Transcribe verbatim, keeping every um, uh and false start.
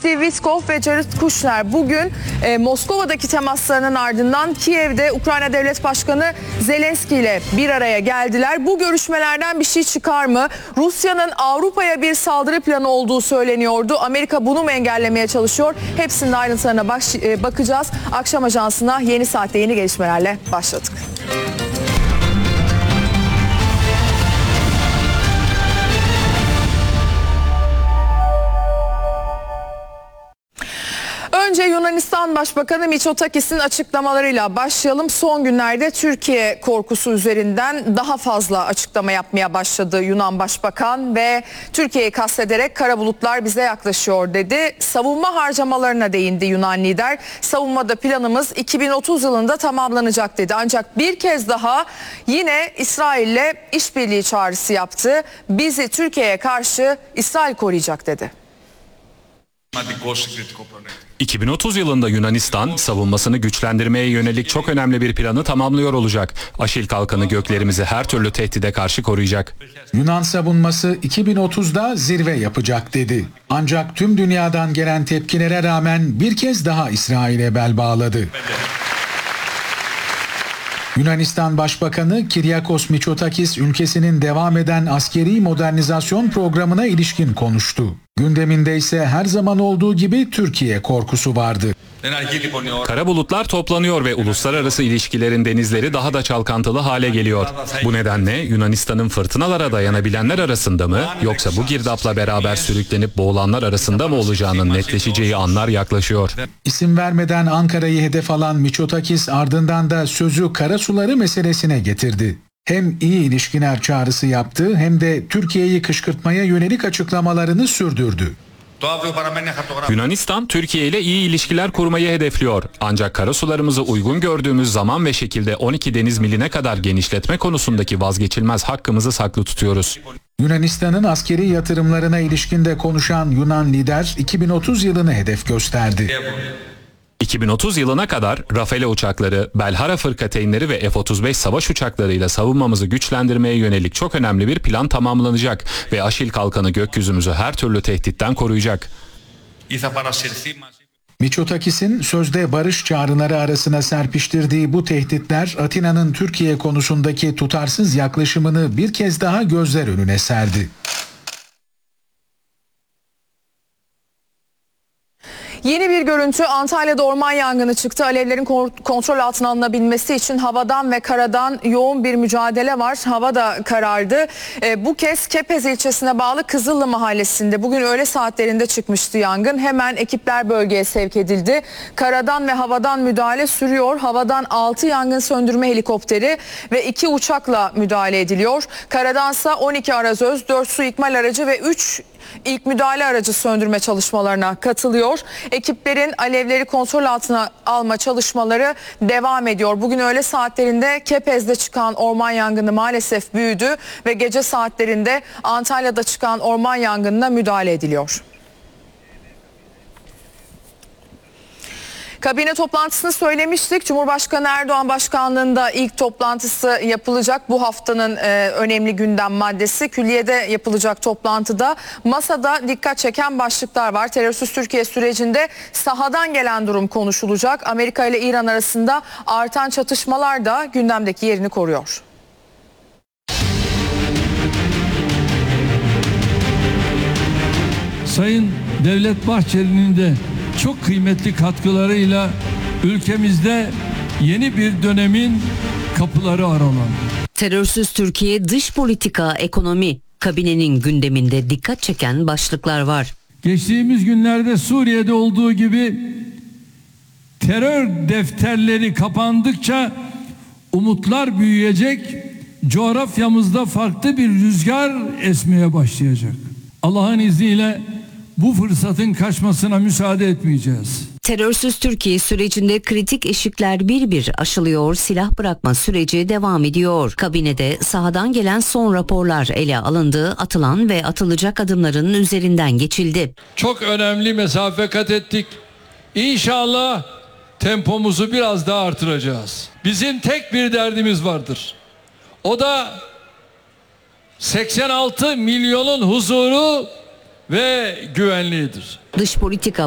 Steve Witkoff ve Jared Kushner bugün e, Moskova'daki temaslarının ardından Kiev'de Ukrayna Devlet Başkanı Zelenski ile bir araya geldiler. Bu görüşmelerden bir şey çıkar mı? Rusya'nın Avrupa'ya bir saldırı planı olduğu söyleniyordu. Amerika bunu mu engellemeye çalışıyor? Hepsinin ayrıntılarına baş, e, bakacağız. Akşam Ajansı'na yeni saatte yeni gelişmelerle başladık. Önce Yunanistan Başbakanı Mitsotakis'in açıklamalarıyla başlayalım. Son günlerde Türkiye korkusu üzerinden daha fazla açıklama yapmaya başladı Yunan Başbakan ve Türkiye'yi kastederek kara bulutlar bize yaklaşıyor dedi. Savunma harcamalarına değindi Yunan lider. Savunmada planımız iki bin otuz yılında tamamlanacak dedi. Ancak bir kez daha yine İsrail'le işbirliği çağrısı yaptı. Bizi Türkiye'ye karşı İsrail koruyacak dedi. iki bin otuz yılında Yunanistan savunmasını güçlendirmeye yönelik çok önemli bir planı tamamlıyor olacak. Aşil kalkanı göklerimizi her türlü tehdide karşı koruyacak. Yunan savunması iki bin otuzda zirve yapacak dedi. Ancak tüm dünyadan gelen tepkilere rağmen bir kez daha İsrail'e bel bağladı. Yunanistan Başbakanı Kyriakos Mitsotakis ülkesinin devam eden askeri modernizasyon programına ilişkin konuştu. Gündeminde ise her zaman olduğu gibi Türkiye korkusu vardı. Kara bulutlar toplanıyor ve uluslararası ilişkilerin denizleri daha da çalkantılı hale geliyor. Bu nedenle Yunanistan'ın fırtınalara dayanabilenler arasında mı yoksa bu girdapla beraber sürüklenip boğulanlar arasında mı olacağının netleşeceği anlar yaklaşıyor. İsim vermeden Ankara'yı hedef alan Mitsotakis ardından da sözü karasuları meselesine getirdi. Hem iyi ilişkiler çağrısı yaptı hem de Türkiye'yi kışkırtmaya yönelik açıklamalarını sürdürdü. Yunanistan Türkiye ile iyi ilişkiler kurmayı hedefliyor. Ancak karasularımızı uygun gördüğümüz zaman ve şekilde on iki deniz miline kadar genişletme konusundaki vazgeçilmez hakkımızı saklı tutuyoruz. Yunanistan'ın askeri yatırımlarına ilişkin de konuşan Yunan lider iki bin otuz yılını hedef gösterdi. iki bin otuz yılına kadar Rafale uçakları, Belhara fırkateynleri ve F otuz beş savaş uçaklarıyla savunmamızı güçlendirmeye yönelik çok önemli bir plan tamamlanacak ve Aşil kalkanı gökyüzümüzü her türlü tehditten koruyacak. Mitsotakis'in sözde barış çağrıları arasına serpiştirdiği bu tehditler Atina'nın Türkiye konusundaki tutarsız yaklaşımını bir kez daha gözler önüne serdi. Yeni bir görüntü. Antalya'da orman yangını çıktı. Alevlerin kontrol altına alınabilmesi için havadan ve karadan yoğun bir mücadele var. Hava da karardı. E, bu kez Kepez ilçesine bağlı Kızıllı mahallesinde bugün öğle saatlerinde çıkmıştı yangın. Hemen ekipler bölgeye sevk edildi. Karadan ve havadan müdahale sürüyor. Havadan altı yangın söndürme helikopteri ve iki uçakla müdahale ediliyor. Karadansa on iki arazöz, dört su ikmal aracı ve üç İlk müdahale aracı söndürme çalışmalarına katılıyor. Ekiplerin alevleri kontrol altına alma çalışmaları devam ediyor. Bugün öğle saatlerinde Kepez'de çıkan orman yangını maalesef büyüdü ve gece saatlerinde Antalya'da çıkan orman yangınına müdahale ediliyor. Kabine toplantısını söylemiştik. Cumhurbaşkanı Erdoğan başkanlığında ilk toplantısı yapılacak. Bu haftanın e, önemli gündem maddesi. Külliye'de yapılacak toplantıda masada dikkat çeken başlıklar var. Terörsüz Türkiye sürecinde sahadan gelen durum konuşulacak. Amerika ile İran arasında artan çatışmalar da gündemdeki yerini koruyor. Sayın Devlet Bahçeli'nin de çok kıymetli katkılarıyla ülkemizde yeni bir dönemin kapıları aralandı. Terörsüz Türkiye, dış politika, ekonomi, kabinenin gündeminde dikkat çeken başlıklar var. Geçtiğimiz günlerde Suriye'de olduğu gibi terör defterleri kapandıkça umutlar büyüyecek, coğrafyamızda farklı bir rüzgar esmeye başlayacak. Allah'ın izniyle bu fırsatın kaçmasına müsaade etmeyeceğiz. Terörsüz Türkiye sürecinde kritik eşikler bir bir aşılıyor, silah bırakma süreci devam ediyor. Kabinede sahadan gelen son raporlar ele alındı, atılan ve atılacak adımların üzerinden geçildi. Çok önemli mesafe kat ettik. İnşallah tempomuzu biraz daha artıracağız. Bizim tek bir derdimiz vardır. O da seksen altı milyonun huzuru ve güvenliğidir. Dış politika